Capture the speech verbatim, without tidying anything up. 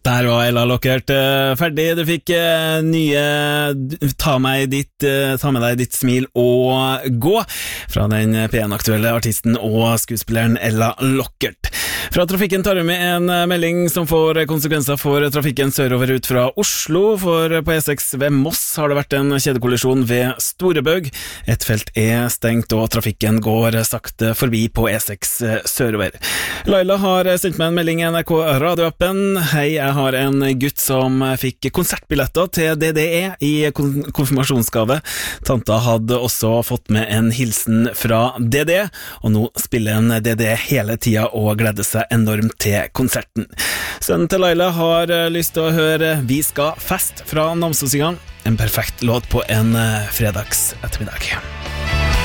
Der var Ella Lockert uh, ferdig. Du fikk uh, nye ta, meg ditt, uh, ta med deg ditt smil og gå fra den P en-aktuelle artisten og skuespilleren Ella Lockert. Fra trafikken tar vi med en melding som får konsekvenser for trafikken sørover ut fra Oslo, for på E seks ved Moss har det vært en kjedekollisjon ved Storebøg. Et felt er stengt og trafikken går sakte forbi på E seks sørover. Laila har sendt meg en melding i N R K radioappen. Hei, jeg har en gutt som fikk konsertbilletter til D D E i konfirmasjonsgave. Tanta hadde også fått med en hilsen fra D D E, og nå spiller en D D E hele tida og gleder seg enormt til konserten. Sønnen til Laila har lyst til å høre Vi skal fest fra Namsosingene, en perfekt låt på en fredags ettermiddag.